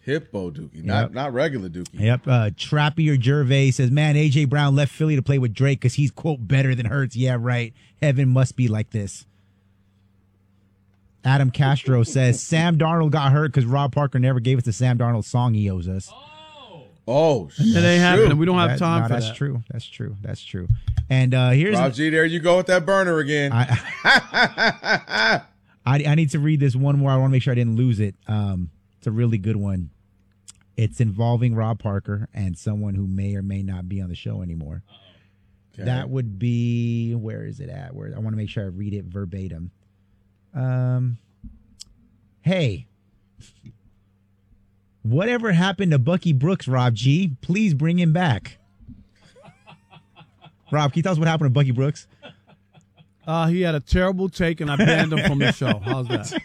Hippo Dookie, not regular Dookie. Yep. Trappy or Gervais says, man, A.J. Brown left Philly to play with Drake because he's, quote, better than Hurts. Yeah, right. Heaven must be like this. Adam Castro says, Sam Darnold got hurt because Rob Parker never gave us the Sam Darnold song he owes us. Oh, it ain't happening. We don't have time for that. That's true. That's true. That's true. And here's Rob G. There you go with that burner again. I need to read this one more. I want to make sure I didn't lose it. It's a really good one. It's involving Rob Parker and someone who may or may not be on the show anymore. Okay. That would be, where is it at? Where I want to make sure I read it verbatim. Hey. Whatever happened to Bucky Brooks, Rob G? Please bring him back. Rob, can you tell us what happened to Bucky Brooks? He had a terrible take, and I banned him from the show. How's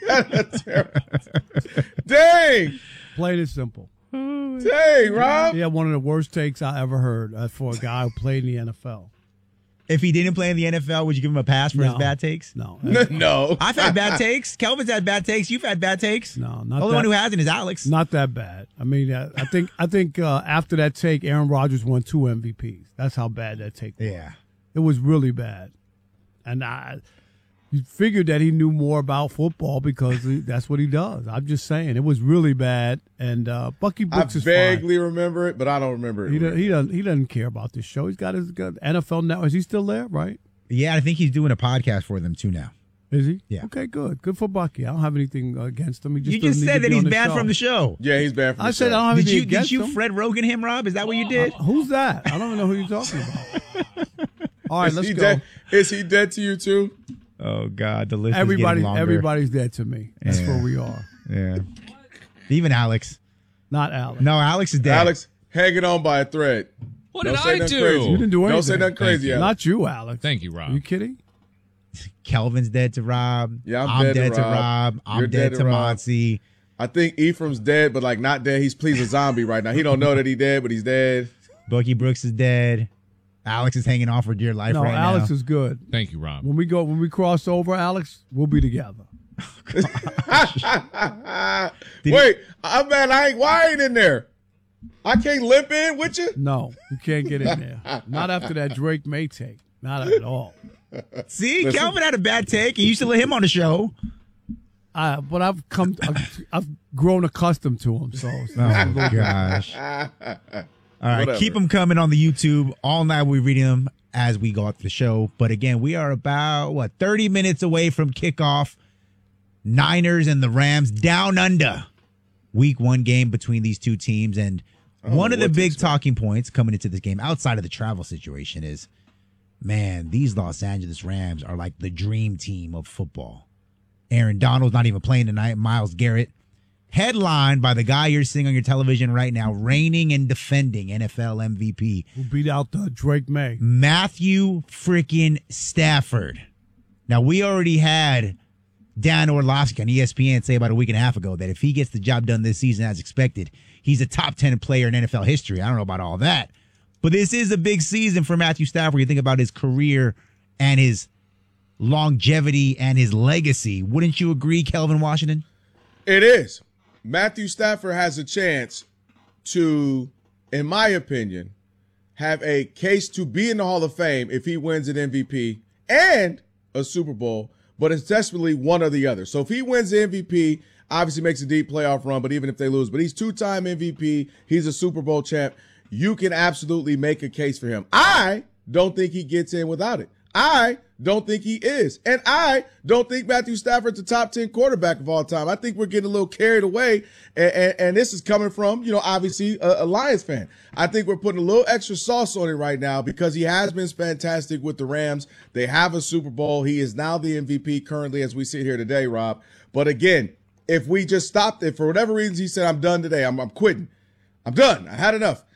that? Dang! Plain and simple. Dang, Rob! He had one of the worst takes I ever heard for a guy who played in the NFL. If he didn't play in the NFL, would you give him a pass for his bad takes? No. No. I've had bad takes. Kelvin's had bad takes. You've had bad takes. No, not the only one who hasn't is Alex. Not that bad. I mean, I think after that take, Aaron Rodgers won 2 MVPs. That's how bad that take was. Yeah. It was really bad. And you figured that he knew more about football because that's what he does. I'm just saying. It was really bad. And Bucky Brooks is fine. I vaguely remember it, but I don't remember it. He doesn't care about this show. He's got his NFL Network. Is he still there, right? Yeah, I think he's doing a podcast for them too now. Is he? Yeah. Okay, good. Good for Bucky. I don't have anything against him. You just said that he's banned from the show. Yeah, he's banned from the show. I said I don't have anything against him. Did you Fred Rogan him, Rob? Is that what you did? Who's that? I don't even know who you're talking about. All right, let's go. Is he dead to you too? Oh God, the list is getting longer. Everybody's dead to me. That's where we are. Yeah. Even Alex. Not Alex. No, Alex is dead. Alex hanging on by a thread. What did I do? Crazy. You didn't do anything. Don't say nothing crazy, Alex. Not you, Alex. Thank you, Rob. Are you kidding? Kelvin's dead to Rob. Yeah, I'm dead to Rob. I'm dead to Monty. I think Ephraim's dead, but like not dead. He's a zombie right now. He don't know that he's dead, but he's dead. Bucky Brooks is dead. Alex is hanging on for dear life right now. No, Alex is good. Thank you, Rob. When we cross over, Alex, we'll be together. Wait, why ain't in there? I can't limp in with you? No, you can't get in there. Not after that Drake May take. Not at all. See, Kelvin had a bad take, and you used to let him on the show. But I've grown accustomed to him. So oh gosh. All right, Whatever. Keep them coming on the YouTube. All night we're reading them as we go out the show. But again, we are about, 30 minutes away from kickoff. Niners and the Rams down under. Week 1 game between these two teams. And one of the big talking points coming into this game, outside of the travel situation, is, man, these Los Angeles Rams are like the dream team of football. Aaron Donald's not even playing tonight. Myles Garrett. Headlined by the guy you're seeing on your television right now, reigning and defending NFL MVP. Who beat out Drake May. Matthew freaking Stafford. Now, we already had Dan Orlovsky on ESPN say about a week and a half ago that if he gets the job done this season as expected, he's a top 10 player in NFL history. I don't know about all that. But this is a big season for Matthew Stafford. You think about his career and his longevity and his legacy. Wouldn't you agree, Kelvin Washington? It is. Matthew Stafford has a chance to, in my opinion, have a case to be in the Hall of Fame if he wins an MVP and a Super Bowl, but it's desperately one or the other. So if he wins the MVP, obviously makes a deep playoff run, but even if they lose, but he's 2-time MVP, he's a Super Bowl champ, you can absolutely make a case for him. I don't think he gets in without it. I don't think he is. And I don't think Matthew Stafford's a top 10 quarterback of all time. I think we're getting a little carried away. And this is coming from, obviously a Lions fan. I think we're putting a little extra sauce on it right now because he has been fantastic with the Rams. They have a Super Bowl. He is now the MVP currently as we sit here today, Rob. But again, if we just stopped it for whatever reason, he said, I'm done today. I'm quitting. I'm done. I had enough.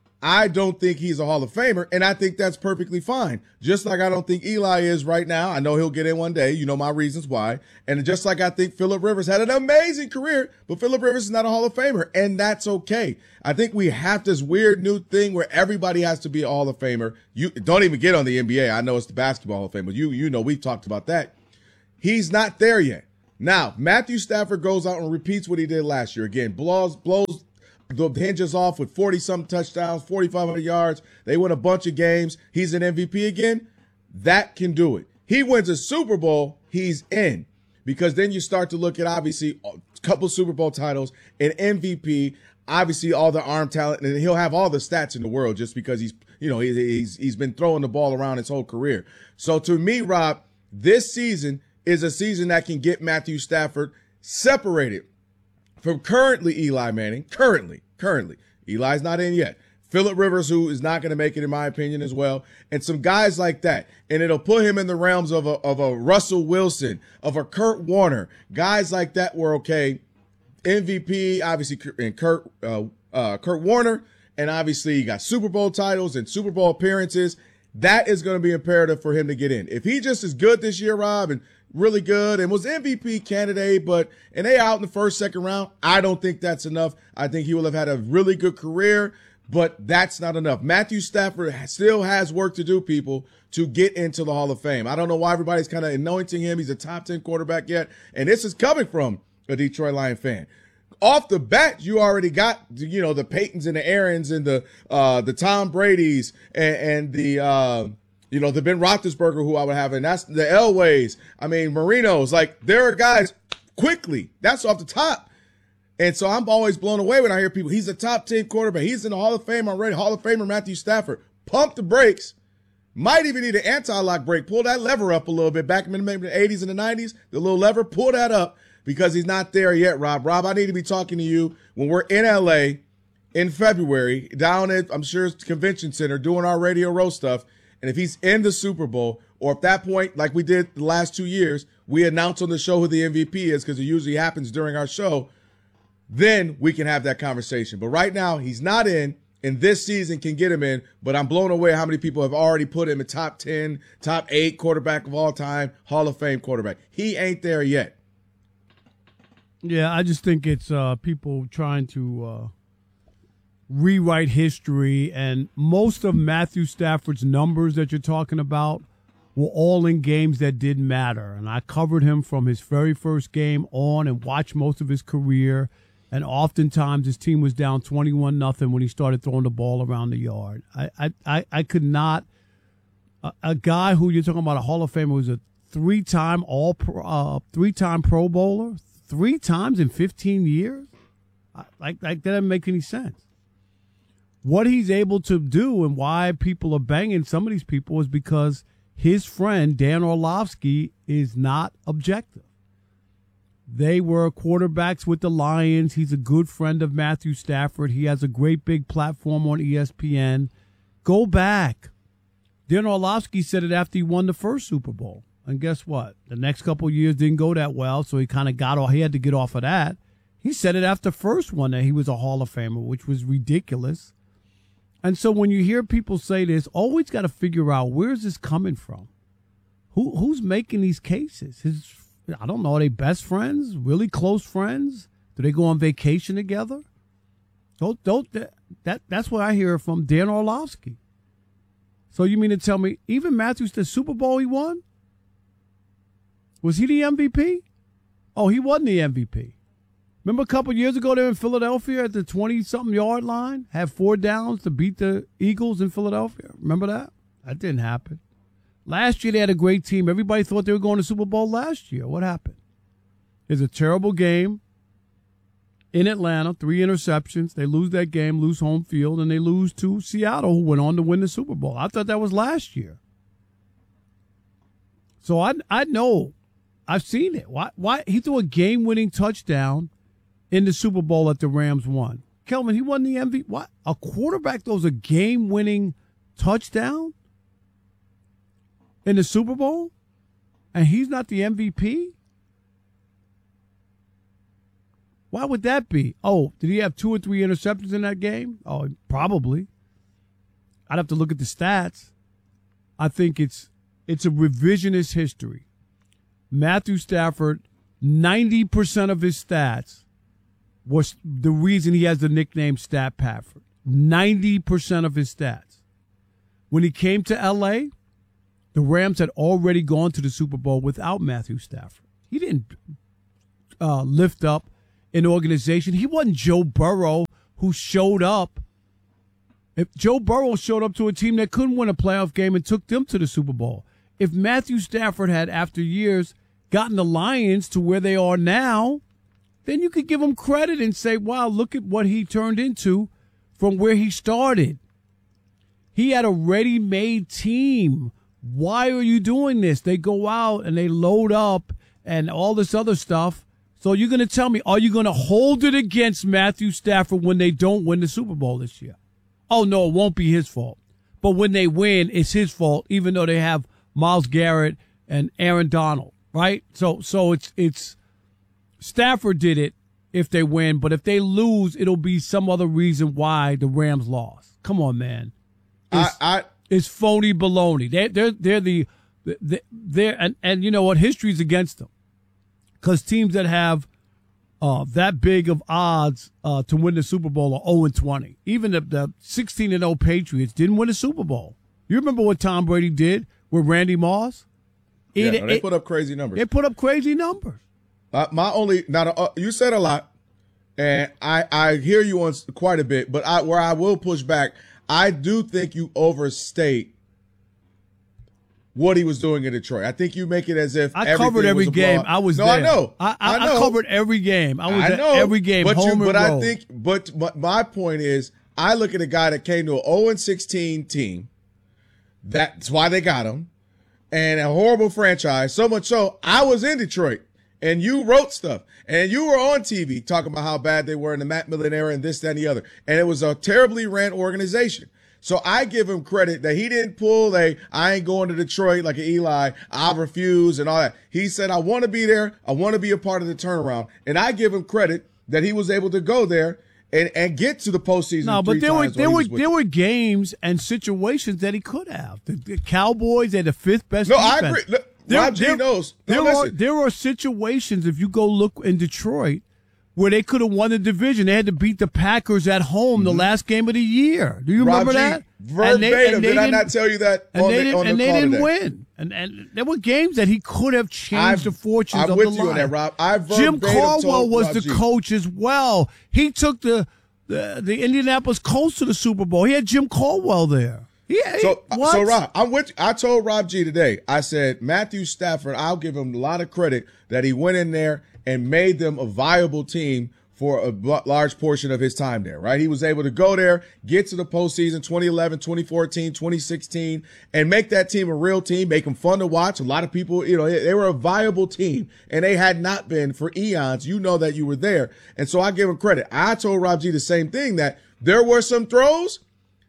I don't think he's a Hall of Famer, and I think that's perfectly fine. Just like I don't think Eli is right now. I know he'll get in one day. You know my reasons why. And just like I think Phillip Rivers had an amazing career, but Phillip Rivers is not a Hall of Famer, and that's okay. I think we have this weird new thing where everybody has to be a Hall of Famer. You don't even get on the NBA. I know it's the Basketball Hall of Fame, but you know we've talked about that. He's not there yet. Now, Matthew Stafford goes out and repeats what he did last year. Again, blows hinges off with 40-something touchdowns, 4,500 yards. They win a bunch of games. He's an MVP again. That can do it. He wins a Super Bowl, he's in. Because then you start to look at, obviously, a couple Super Bowl titles, an MVP, obviously all the arm talent, and he'll have all the stats in the world just because he's been throwing the ball around his whole career. So to me, Rob, this season is a season that can get Matthew Stafford separated from currently Eli Manning. Currently. Eli's not in yet. Phillip Rivers, who is not going to make it, in my opinion, as well. And some guys like that. And it'll put him in the realms of a Russell Wilson, of a Kurt Warner. Guys like that were okay. MVP, obviously, and Kurt Warner. And obviously, you got Super Bowl titles and Super Bowl appearances. That is going to be imperative for him to get in. If he just is good this year, Rob, and really good, and was MVP candidate, and they out in the first, second round, I don't think that's enough. I think he will have had a really good career, but that's not enough. Matthew Stafford still has work to do, people, to get into the Hall of Fame. I don't know why everybody's kind of anointing him. He's a top 10 quarterback yet, and this is coming from a Detroit Lion fan. Off the bat, you already got, the Peytons and the Aarons and the Tom Bradys and the Ben Roethlisberger, who I would have, and that's the Elways. I mean, Marinos. Like, there are guys quickly. That's off the top. And so I'm always blown away when I hear people, he's a top 10 quarterback. He's in the Hall of Fame already. Hall of Famer Matthew Stafford. Pump the brakes. Might even need an anti-lock brake. Pull that lever up a little bit. Back in the 80s and the 90s, the little lever, pull that up because he's not there yet, Rob. Rob, I need to be talking to you when we're in L.A. in February, down at, I'm sure, it's Convention Center, doing our Radio Row stuff. And if he's in the Super Bowl, or at that point, like we did the last 2 years, we announce on the show who the MVP is because it usually happens during our show, then we can have that conversation. But right now, he's not in, and this season can get him in. But I'm blown away how many people have already put him in top 10, top 8 quarterback of all time, Hall of Fame quarterback. He ain't there yet. Yeah, I just think it's people trying to rewrite history, and most of Matthew Stafford's numbers that you're talking about were all in games that didn't matter. And I covered him from his very first game on and watched most of his career. And oftentimes his team was down 21-0 when he started throwing the ball around the yard. I could not. A guy who you're talking about, a Hall of Famer, who's a three-time Pro Bowler, 3 times in 15 years. Like that doesn't make any sense. What he's able to do and why people are banging some of these people is because his friend Dan Orlovsky is not objective. They were quarterbacks with the Lions. He's a good friend of Matthew Stafford. He has a great big platform on ESPN. Go back. Dan Orlovsky said it after he won the first Super Bowl. And guess what? The next couple of years didn't go that well, so he kind of got off. He had to get off of that. He said it after the first one that he was a Hall of Famer, which was ridiculous. And so when you hear people say this, always got to figure out, where's this coming from? Who's making these cases? I don't know. Are they best friends? Really close friends? Do they go on vacation together? That's what I hear from Dan Orlovsky. So you mean to tell me even Matthews, the Super Bowl he won? Was he the MVP? Oh, he wasn't the MVP. Remember a couple years ago there in Philadelphia at the 20-something yard line? Had 4 downs to beat the Eagles in Philadelphia. Remember that? That didn't happen. Last year they had a great team. Everybody thought they were going to Super Bowl last year. What happened? It's a terrible game in Atlanta, 3 interceptions. They lose that game, lose home field, and they lose to Seattle, who went on to win the Super Bowl. I thought that was last year. So I know. I've seen it. Why he threw a game-winning touchdown in the Super Bowl that the Rams won. Kelvin, he won the MVP. What? A quarterback throws a game-winning touchdown in the Super Bowl, and he's not the MVP? Why would that be? Oh, did he have 2 or 3 interceptions in that game? Oh, probably. I'd have to look at the stats. I think it's a revisionist history. Matthew Stafford, 90% of his stats was the reason he has the nickname Stat Pafford. 90% of his stats. When he came to L.A., the Rams had already gone to the Super Bowl without Matthew Stafford. He didn't lift up an organization. He wasn't Joe Burrow, who showed up. If Joe Burrow showed up to a team that couldn't win a playoff game and took them to the Super Bowl. If Matthew Stafford had, after years, gotten the Lions to where they are now, then you could give him credit and say, wow, look at what he turned into from where he started. He had a ready-made team. Why are you doing this? They go out and they load up and all this other stuff. So you're going to tell me, are you going to hold it against Matthew Stafford when they don't win the Super Bowl this year? Oh, no, it won't be his fault. But when they win, it's his fault, even though they have Myles Garrett and Aaron Donald, right? So it's Stafford did it if they win, but if they lose, it'll be some other reason why the Rams lost. Come on, man. It's phony baloney. And you know what? History's against them. Because teams that have that big of odds to win the Super Bowl are 0-20. Even the 16-0 Patriots didn't win a Super Bowl. You remember what Tom Brady did with Randy Moss? They put up crazy numbers. They put up crazy numbers. You said a lot, and I hear you on quite a bit, but where I will push back, I do think you overstate what he was doing in Detroit. I think you make it as if I covered every game. I was there. I know. I covered every game. I was at every game. But home and road. I think. But my point is, I look at a guy that came to an 0-16 team. That's why they got him, and a horrible franchise. So much so, I was in Detroit, and you wrote stuff, and you were on TV talking about how bad they were in the Matt Millen era and this, that, and the other. And it was a terribly ran organization. So I give him credit that he didn't pull I ain't going to Detroit like an Eli, I refuse and all that. He said, I want to be there. I want to be a part of the turnaround. And I give him credit that he was able to go there and get to the postseason. No, but there were games and situations that he could have. The Cowboys had the fifth best defense. I agree. Look, Rob G knows. There are situations, if you go look in Detroit, where they could have won the division. They had to beat the Packers at home the last game of the year. Do you remember that? Verbatim. Did I not tell you that on the call And they didn't today? win. And there were games that he could have changed the fortunes of the line. I'm with you on that, Rob. Jim Caldwell was the coach as well. He took the Indianapolis Colts to the Super Bowl. He had Jim Caldwell there. So Rob, I'm with you. I told Rob G today, I said, Matthew Stafford, I'll give him a lot of credit that he went in there and made them a viable team for a large portion of his time there, right? He was able to go there, get to the postseason 2011, 2014, 2016, and make that team a real team, make them fun to watch. A lot of people, they were a viable team, and they had not been for eons. You know that you were there. And so I give him credit. I told Rob G the same thing, that there were some throws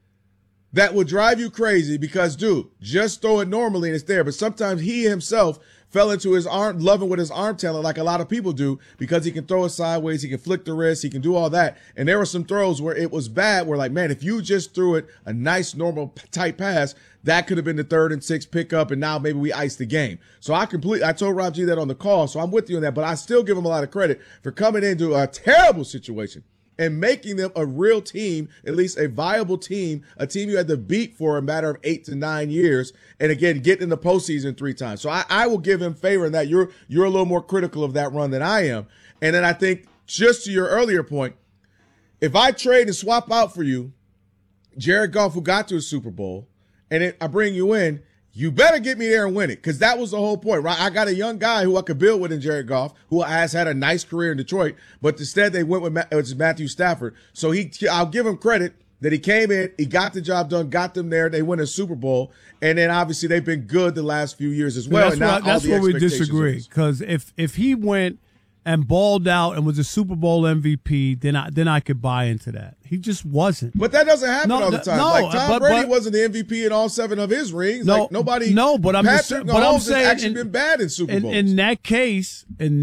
that would drive you crazy because, dude, just throw it normally and it's there. But sometimes he himself fell into his arm, loving with his arm talent like a lot of people do, because he can throw it sideways, he can flick the wrist, he can do all that. And there were some throws where it was bad, where like, man, if you just threw it a nice, normal, tight pass, that could have been the 3rd and 6 pickup, and now maybe we iced the game. So I told Rob G that on the call, so I'm with you on that. But I still give him a lot of credit for coming into a terrible situation and making them a real team, at least a viable team, a team you had to beat for a matter of 8 to 9 years, and again, getting in the postseason 3 times. So I will give him favor in that. You're a little more critical of that run than I am. And then I think, just to your earlier point, if I trade and swap out for you Jared Goff, who got to a Super Bowl, and I bring you in, you better get me there and win it, because that was the whole point, right? I got a young guy who I could build with in Jared Goff, who has had a nice career in Detroit, but instead they went with Matthew Stafford. So I'll give him credit that he came in, he got the job done, got them there, they win a Super Bowl, and then obviously they've been good the last few years as well. That's where we disagree, because if he went and balled out and was a Super Bowl MVP, then I could buy into that. He just wasn't. But that doesn't happen all the time. Like Tom Brady wasn't the MVP in all 7 of his rings. But I'm saying has actually been bad in Super Bowls. In that case,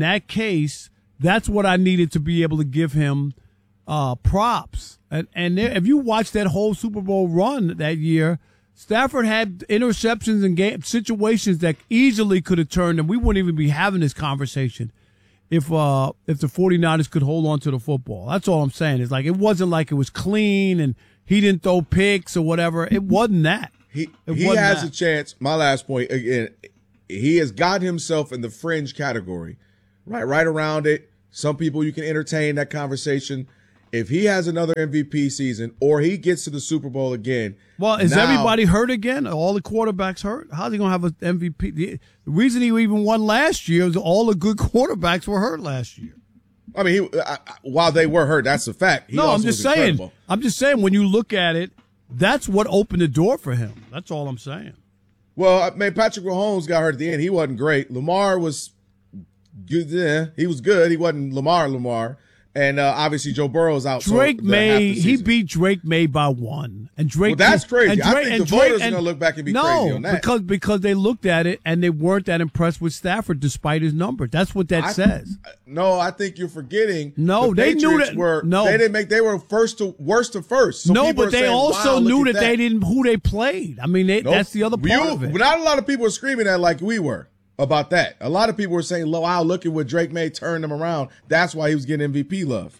that's what I needed to be able to give him props. And if you watch that whole Super Bowl run that year, Stafford had interceptions and game situations that easily could have turned, and we wouldn't even be having this conversation if the 49ers could hold on to the football. That's all I'm saying. It's like, it wasn't like it was clean and he didn't throw picks or whatever. It wasn't that. He has a chance. My last point, again, he has got himself in the fringe category, right around it. Some people you can entertain that conversation. if he has another MVP season or he gets to the Super Bowl again. Well, is everybody hurt again? All the quarterbacks hurt? How's he going to have an MVP? The reason he even won last year is all the good quarterbacks were hurt last year. I mean, while they were hurt, that's a fact. I'm just saying, when you look at it, that's what opened the door for him. That's all I'm saying. Well, I mean, Patrick Mahomes got hurt at the end. He wasn't great. Lamar was good. Yeah, he was good. He wasn't Lamar. And obviously Joe Burrow's out. He beat Drake May by 1. And Drake, well, that's crazy. I think the voters are going to look back and be crazy on that. because they looked at it and they weren't that impressed with Stafford despite his numbers. That's what that says. No, I think you're forgetting. No, they knew that. They were worst to first. So but they also knew that they didn't who they played. I mean, that's the other part of it. Not a lot of people were screaming that like we were about that. A lot of people were saying, wow, look at what Drake May turned him around. That's why he was getting MVP love.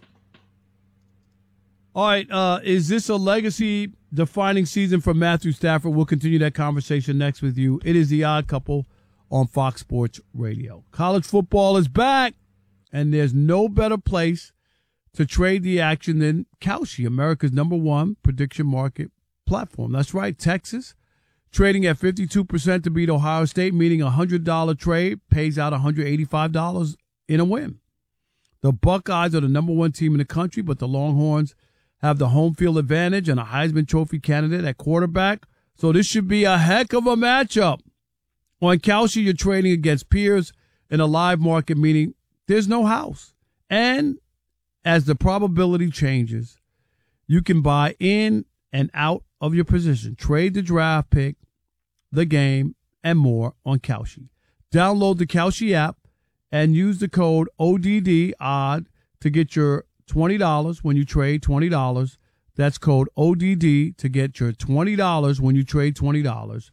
All right, is this a legacy-defining season for Matthew Stafford? We'll continue that conversation next with you. It is The Odd Couple on Fox Sports Radio. College football is back, and there's no better place to trade the action than Kalshi, America's #1 prediction market platform. That's right, Texas, trading at 52% to beat Ohio State, meaning a $100 trade pays out $185 in a win. The Buckeyes are the #1 team in the country, but the Longhorns have the home field advantage and a Heisman Trophy candidate at quarterback. So this should be a heck of a matchup. On Kalshi, you're trading against peers in a live market, meaning there's no house. And as the probability changes, you can buy in and out of your position, trade the draft pick, the game, and more on Kalshi. Download the Kalshi app and use the code ODD-ODD to get your $20 when you trade $20. That's code ODD to get your $20 when you trade $20.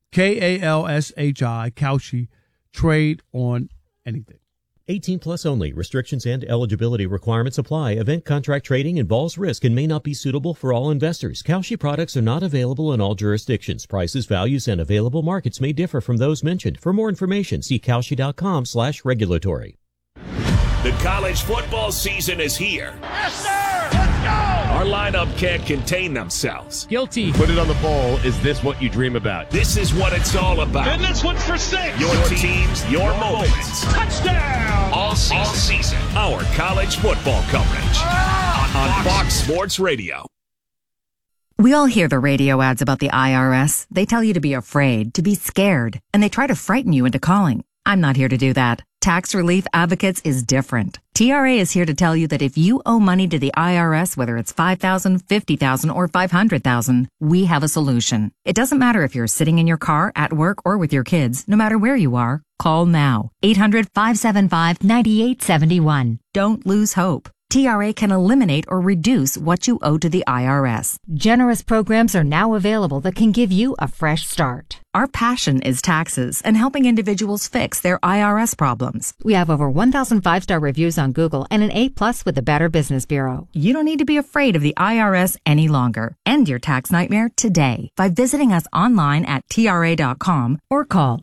KALSHI, Kalshi, trade on anything. 18 plus only. Restrictions and eligibility requirements apply. Event contract trading involves risk and may not be suitable for all investors. Kalshi products are not available in all jurisdictions. Prices, values, and available markets may differ from those mentioned. For more information, see Kalshi.com/regulatory. The college football season is here. Yes, sir! Let's go! Our lineup can't contain themselves. Guilty. Put it on the bowl. Is this what you dream about? This is what it's all about. And this one's for 6. Your teams, your moments. Touchdown! All season. Our college football coverage on Fox Sports Radio. We all hear the radio ads about the IRS. They tell you to be afraid, to be scared, and they try to frighten you into calling. I'm not here to do that. Tax Relief Advocates is different. TRA is here to tell you that if you owe money to the IRS, whether it's $5,000, $50,000, or $500,000, we have a solution. It doesn't matter if you're sitting in your car, at work, or with your kids. No matter where you are, call now. 800-575-9871. Don't lose hope. TRA can eliminate or reduce what you owe to the IRS. Generous programs are now available that can give you a fresh start. Our passion is taxes and helping individuals fix their IRS problems. We have over 1,000 5-star reviews on Google and an A+ with the Better Business Bureau. You don't need to be afraid of the IRS any longer. End your tax nightmare today by visiting us online at TRA.com or call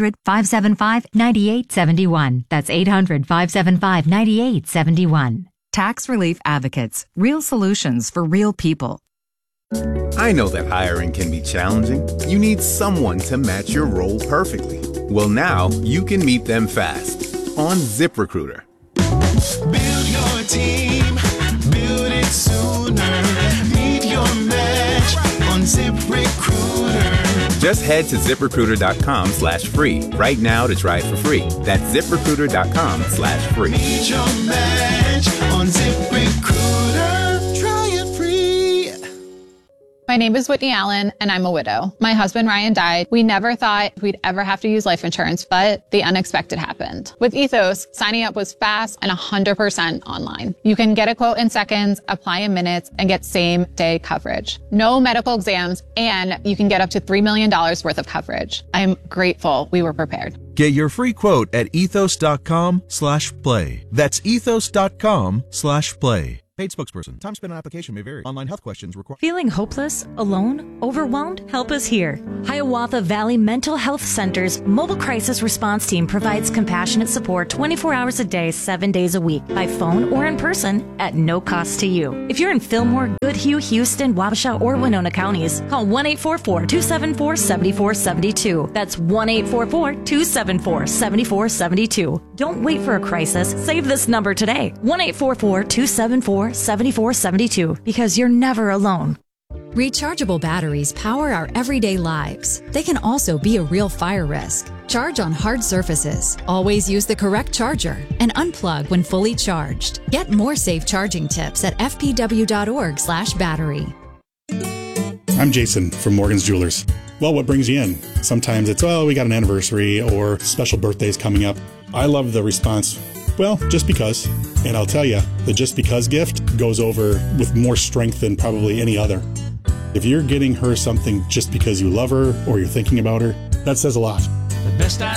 800-575-9871. That's 800-575-9871. Tax Relief Advocates. Real solutions for real people. I know that hiring can be challenging. You need someone to match your role perfectly. Well, now you can meet them fast on ZipRecruiter. Build your team, build it sooner. Meet your match on ZipRecruiter. Just head to ZipRecruiter.com/free right now to try it for free. That's ZipRecruiter.com/free. Meet your match on ZipRecruiter. Try it free. My name is Whitney Allen, and I'm a widow. My husband, Ryan, died. We never thought we'd ever have to use life insurance, but the unexpected happened. With Ethos, signing up was fast and 100% online. You can get a quote in seconds, apply in minutes, and get same-day coverage. No medical exams, and you can get up to $3 million worth of coverage. I'm grateful we were prepared. Get your free quote at ethos.com/play. That's ethos.com/play. Paid spokesperson. Time spent on application may vary. Online health questions require. Feeling hopeless, alone, overwhelmed? Help us here. Hiawatha Valley Mental Health Center's mobile crisis response team provides compassionate support 24 hours a day, 7 days a week, by phone or in person at no cost to you. If you're in Fillmore, Goodhue, Houston, Wabasha, or Winona counties, call 1-844-274-7472. That's 1-844-274-7472. Don't wait for a crisis. Save this number today. 1-844-274-7472, because you're never alone. Rechargeable batteries power our everyday lives. They can also be a real fire risk. Charge on hard surfaces. Always use the correct charger and unplug when fully charged. Get more safe charging tips at fpw.org/battery. I'm Jason from Morgan's Jewelers. Well, what brings you in? Sometimes it's, we got an anniversary or special birthdays coming up. I love the response, well, just because. And I'll tell you, the just because gift goes over with more strength than probably any other. If you're getting her something just because you love her or you're thinking about her, that says a lot. The best I